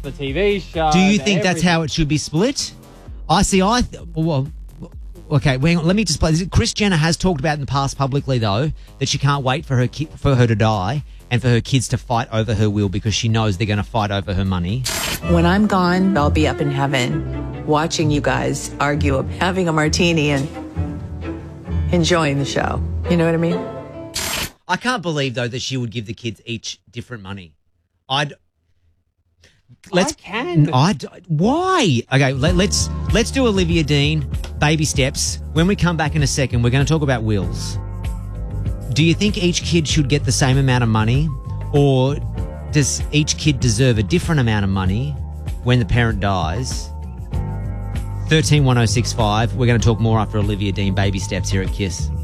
the TV show. Do you think that's how it should be split? Well, okay, hang on, let me just play this. Kris Jenner has talked about in the past publicly, though, that she can't wait for her to die and for her kids to fight over her will because she knows they're going to fight over her money. When I'm gone, I'll be up in heaven watching you guys argue, having a martini and enjoying the show. You know what I mean? I can't believe, though, that she would give the kids each different money. I can. Why? Okay, let's do Olivia Dean, baby steps. When we come back in a second, we're going to talk about wills. Do you think each kid should get the same amount of money, or does each kid deserve a different amount of money when the parent dies? 131065. We're going to talk more after Olivia Dean, baby steps here at KISS.